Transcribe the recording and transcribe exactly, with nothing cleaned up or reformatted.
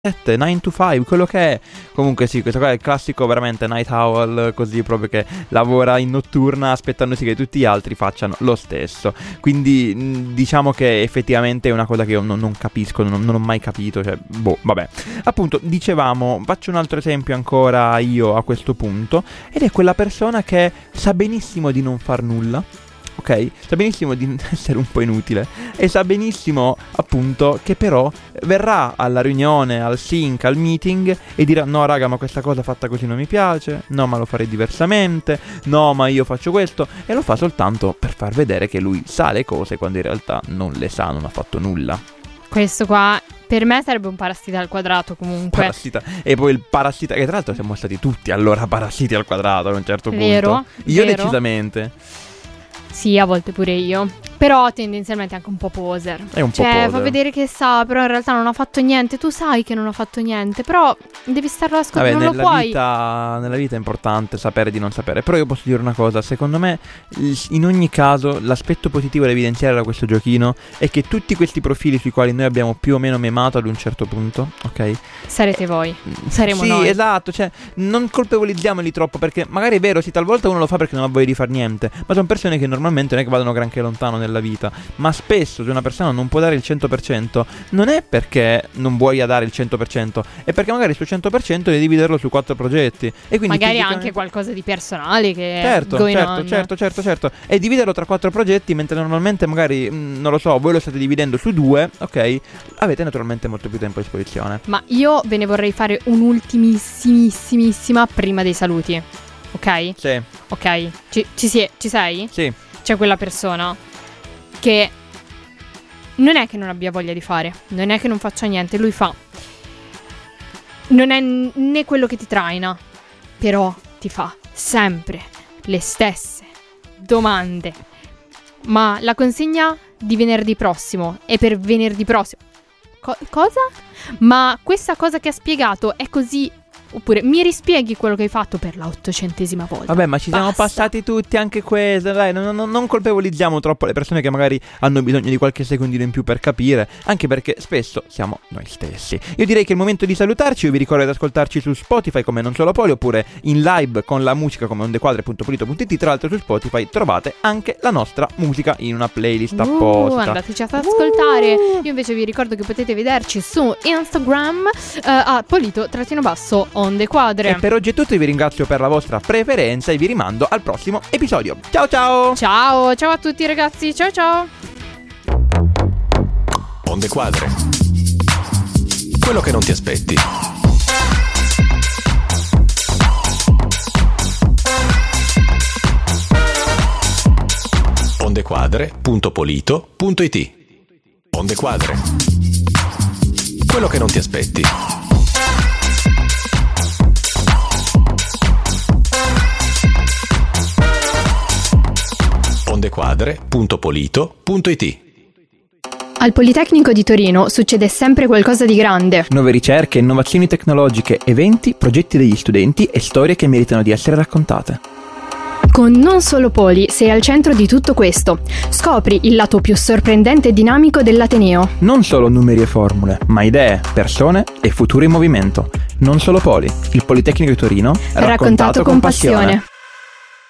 nine to five, quello che è. Comunque sì, questo qua è il classico veramente night owl, così proprio che lavora in notturna aspettandosi che tutti gli altri facciano lo stesso. Quindi mh, diciamo che effettivamente è una cosa che io non, non capisco, non, non ho mai capito, cioè boh, vabbè. Appunto, dicevamo, faccio un altro esempio ancora io a questo punto, ed è quella persona che sa benissimo di non far nulla. Ok, sa benissimo di essere un po' inutile e sa benissimo appunto che però verrà alla riunione, al sync, al meeting e dirà no raga, ma questa cosa fatta così non mi piace, no ma lo farei diversamente, no ma io faccio questo, e lo fa soltanto per far vedere che lui sa le cose quando in realtà non le sa, non ha fatto nulla. Questo qua per me sarebbe un parassita al quadrato comunque. Parassita. E poi il parassita, che tra l'altro siamo stati tutti allora parassiti al quadrato a un certo vero, punto. Io vero. Decisamente. Sì, a volte pure io. Però tendenzialmente anche un po' poser. È un po' cioè, poser. fa vedere che sa, però in realtà non ha fatto niente. Tu sai che non ha fatto niente, però devi starlo a ascoltare. Non lo nella puoi. vita, nella vita è importante sapere di non sapere. Però io posso dire una cosa. Secondo me, in ogni caso, l'aspetto positivo da evidenziare da questo giochino è che tutti questi profili sui quali noi abbiamo più o meno memato ad un certo punto, ok? Sarete voi. Saremo sì, noi. Sì, esatto. Cioè, non colpevolizziamoli troppo, perché magari è vero, sì, talvolta uno lo fa perché non ha voglia di fare niente. Ma sono persone che normalmente non è che vadano granché lontano nella vita. Ma spesso se una persona non può dare il cento per cento non è perché non voglia dare il cento per cento, è perché magari sul cento per cento devi dividerlo su quattro progetti e quindi magari fisicamente... anche qualcosa di personale che certo, è going certo, on. certo, certo, certo e dividerlo tra quattro progetti, mentre normalmente magari mh, non lo so, voi lo state dividendo su due, ok? Avete naturalmente molto più tempo a disposizione. Ma io ve ne vorrei fare un'ultimissimissima prima dei saluti, ok? Sì. Ok, ci, ci, si è, ci sei? Sì. C'è quella persona che non è che non abbia voglia di fare, non è che non faccia niente, lui fa. Non è né quello che ti traina, però ti fa sempre le stesse domande. Ma la consegna di venerdì prossimo è per venerdì prossimo. Co- cosa? Ma questa cosa che ha spiegato è così... Oppure mi rispieghi quello che hai fatto per la ottocentesima volta. Vabbè, ma ci Basta. siamo passati tutti anche questo. Dai, non, non, non colpevolizziamo troppo le persone che magari hanno bisogno di qualche secondino in più per capire. Anche perché spesso siamo noi stessi. Io direi che è il momento di salutarci. Io vi ricordo di ascoltarci su Spotify come Non Solo Poli, oppure in live con la musica come ondequadre punto pulito punto it. Tra l'altro su Spotify trovate anche la nostra musica in una playlist uh, apposta. Andateci ad ascoltare. uh. Io invece vi ricordo che potete vederci su Instagram uh, a Polito-basso Onde Quadre. E per oggi è tutto, vi ringrazio per la vostra preferenza e vi rimando al prossimo episodio. Ciao ciao! Ciao, ciao a tutti ragazzi, ciao ciao! Onde Quadre. Quello che non ti aspetti. ondequadre punto polito punto it. Onde Quadre. Quello che non ti aspetti. ondequadre punto polito punto it. Al Politecnico di Torino succede sempre qualcosa di grande. Nuove ricerche, innovazioni tecnologiche, eventi, progetti degli studenti e storie che meritano di essere raccontate. Con Non Solo Poli sei al centro di tutto questo. Scopri il lato più sorprendente e dinamico dell'Ateneo. Non solo numeri e formule, ma idee, persone e futuro in movimento. Non Solo Poli, il Politecnico di Torino, raccontato, raccontato con passione.